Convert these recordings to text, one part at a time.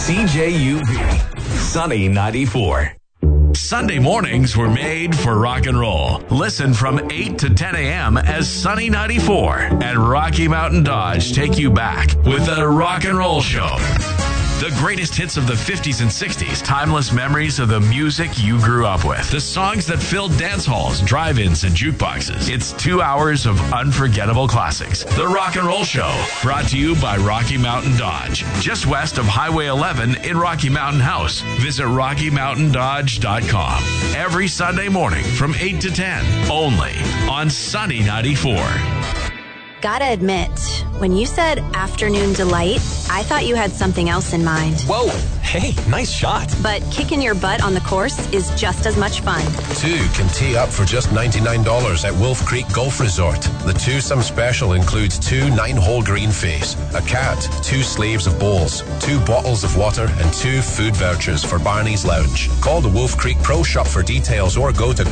CJUV, Sunny 94. Sunday mornings were made for rock and roll. Listen from 8 to 10 a.m. as Sunny 94 and Rocky Mountain Dodge take you back with the Rock and Roll Show. The greatest hits of the 50s and 60s, timeless memories of the music you grew up with, the songs that filled dance halls, drive-ins, and jukeboxes. It's 2 hours of unforgettable classics. The Rock and Roll Show, brought to you by Rocky Mountain Dodge, just west of Highway 11 in Rocky Mountain House. Visit RockyMountainDodge.com. Every Sunday morning from 8 to 10, only on Sunny 94. Gotta admit, when you said afternoon delight, I thought you had something else in mind. Whoa, hey, nice shot. But kicking your butt on the course is just as much fun. Two can tee up for just $99 at Wolf Creek Golf Resort. The twosome special includes 2 9-hole green fees, a cat, 2 sleeves of bowls, 2 bottles of water, and 2 food vouchers for Barney's Lounge. Call the Wolf Creek Pro Shop for details or go to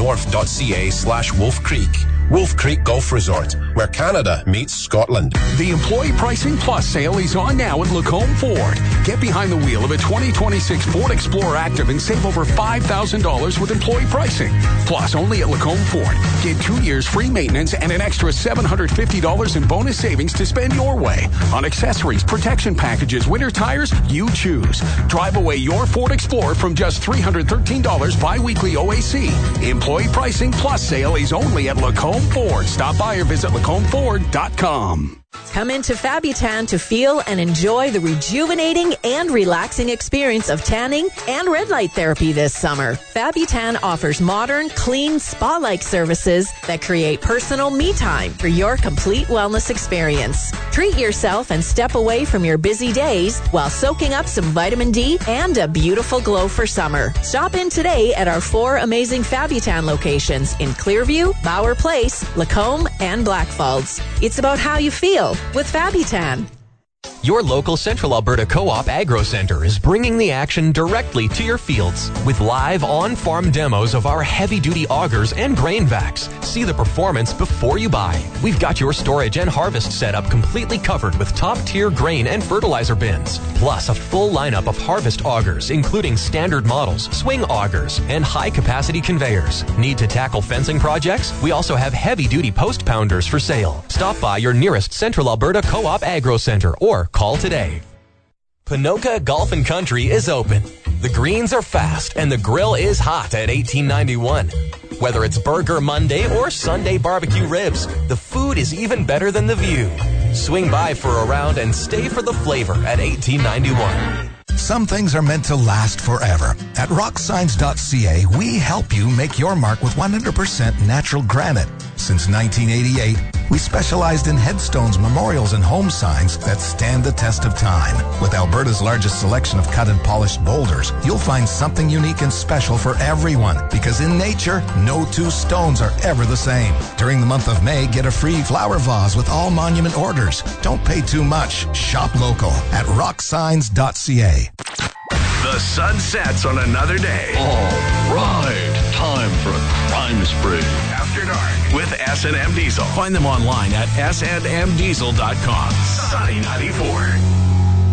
golfnorth.ca/Wolf Creek. Wolf Creek Golf Resort, where Canada meets Scotland. The Employee Pricing Plus sale is on now at Lacombe Ford. Get behind the wheel of a 2026 Ford Explorer Active and save over $5,000 with employee pricing. Plus, only at Lacombe Ford. Get 2 years free maintenance and an extra $750 in bonus savings to spend your way. On accessories, protection packages, winter tires, you choose. Drive away your Ford Explorer from just $313 bi-weekly OAC. Employee Pricing Plus sale is only at Lacombe Ford. Stop by or visit LacombFord.com. Come into Fabutan to feel and enjoy the rejuvenating and relaxing experience of tanning and red light therapy this summer. Fabutan offers modern, clean, spa-like services that create personal me time for your complete wellness experience. Treat yourself and step away from your busy days while soaking up some vitamin D and a beautiful glow for summer. Stop in today at our 4 amazing Fabutan locations in Clearview, Bauer Place, Lacombe, and Blackfalds. It's about how you feel with Fabutan. Your local Central Alberta Co-op Agro Center is bringing the action directly to your fields with live on-farm demos of our heavy-duty augers and grain vacs. See the performance before you buy. We've got your storage and harvest setup completely covered with top-tier grain and fertilizer bins, plus a full lineup of harvest augers, including standard models, swing augers, and high-capacity conveyors. Need to tackle fencing projects? We also have heavy-duty post pounders for sale. Stop by your nearest Central Alberta Co-op Agro Center or call today. Ponoka Golf and Country is open. The greens are fast and the grill is hot at 1891. Whether it's Burger Monday or Sunday barbecue ribs, the food is even better than the view. Swing by for a round and stay for the flavor at 1891. Some things are meant to last forever. At rocksigns.ca, we help you make your mark with 100% natural granite. Since 1988, we specialized in headstones, memorials, and home signs that stand the test of time. With Alberta's largest selection of cut and polished boulders, you'll find something unique and special for everyone. Because in nature, no 2 stones are ever the same. During the month of May, get a free flower vase with all monument orders. Don't pay too much. Shop local at rocksigns.ca. The sun sets on another day. All right, time for a crime spree. After Dark with S&M Diesel. Find them online at snmdiesel.com. Sunny 94.